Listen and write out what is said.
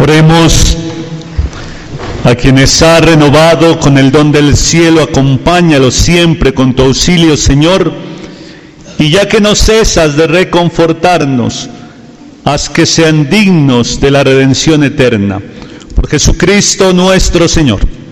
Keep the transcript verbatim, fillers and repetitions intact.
Oremos. A quienes ha renovado con el don del cielo, acompáñalos siempre con tu auxilio, Señor, y ya que no cesas de reconfortarnos, haz que sean dignos de la redención eterna. Por Jesucristo nuestro Señor.